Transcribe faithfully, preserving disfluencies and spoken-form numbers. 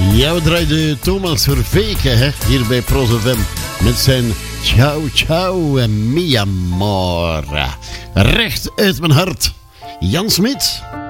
Ja, we draaiden Thomas Verveken hè, hier bij Pros F M met zijn Ciao Ciao en Mi Amor. Recht uit mijn hart. Jan Smit.